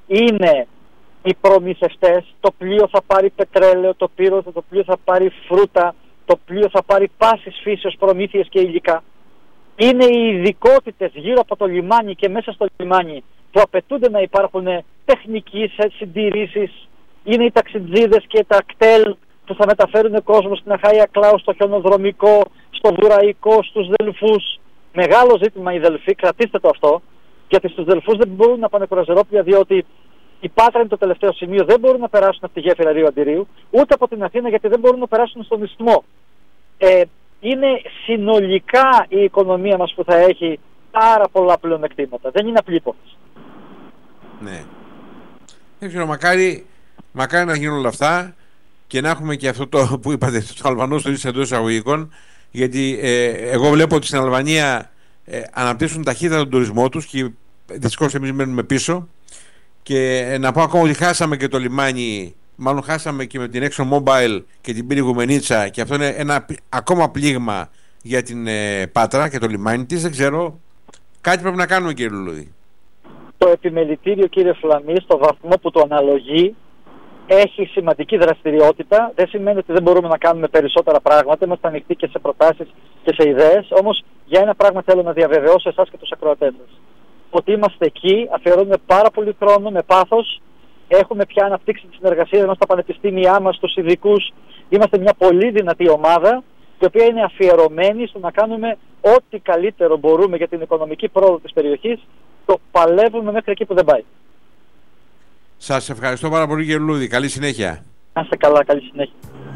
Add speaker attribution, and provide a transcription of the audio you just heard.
Speaker 1: είναι οι προμηθευτές, το πλοίο θα πάρει πετρέλαιο, το πλοίο θα πάρει φρούτα, το πλοίο θα πάρει πάσης φύσεως προμήθειες και υλικά. Είναι οι ειδικότητες γύρω από το λιμάνι και μέσα στο λιμάνι που απαιτούνται να υπάρχουν τεχνικοί συντηρήσεις. Είναι οι ταξιτζίδες και τα κτέλ που θα μεταφέρουν κόσμο στην Αχάια Κλάου, στο χιονοδρομικό, στο βουραϊκό, στους Δελφούς. Μεγάλο ζήτημα οι Δελφοί, κρατήστε το αυτό, γιατί στους Δελφούς δεν μπορούν να πάνε κουραζερόπλια, διότι η Πάτρα είναι το τελευταίο σημείο, δεν μπορούν να περάσουν από τη γέφυρα Ρίου Αντιρίου, ούτε από την Αθήνα, γιατί δεν μπορούν να περάσουν στον Ισθμό. Είναι συνολικά η οικονομία μας που θα έχει πάρα πολλά πλεονεκτήματα. Δεν είναι απλή υπόθεση.
Speaker 2: Ναι. Δεν ξέρω, μακάρι να γίνουν όλα αυτά και να έχουμε και αυτό το που είπατε, το Αλβανό στο εντός εισαγωγικών, γιατί εγώ βλέπω ότι στην Αλβανία αναπτύσσουν ταχύτητα τον τουρισμό τους και δυστυχώς εμείς μένουμε πίσω. Και να πω ακόμα ότι χάσαμε και το λιμάνι, μάλλον χάσαμε και με την ExxonMobil και την Πύργου-Μενίτσα, και αυτό είναι ένα ακόμα πλήγμα για την Πάτρα και το λιμάνι της. Δεν ξέρω, κάτι πρέπει να κάνουμε, κύριε Λουλούδη. Το επιμελητήριο, κύριε Φλαμή, στο βαθμό που το αναλογεί, έχει σημαντική δραστηριότητα. Δεν σημαίνει ότι δεν μπορούμε να κάνουμε περισσότερα πράγματα. Είμαστε ανοιχτοί και σε προτάσεις και σε ιδέες. Όμως για ένα πράγμα θέλω να διαβεβαιώσω εσάς και τους ακροατές σας, ότι είμαστε εκεί, αφιερώνουμε πάρα πολύ χρόνο με πάθος. Έχουμε πια αναπτύξει τη συνεργασία μας στα πανεπιστήμια μας, στους ειδικούς. Είμαστε μια πολύ δυνατή ομάδα, η οποία είναι αφιερωμένη στο να κάνουμε ό,τι καλύτερο μπορούμε για την οικονομική πρόοδο της περιοχής. Το παλεύουμε μέχρι εκεί που δεν πάει. Σας ευχαριστώ πάρα πολύ, κύριε Λουλούδη. Καλή συνέχεια.
Speaker 1: Να είστε καλά, καλή συνέχεια.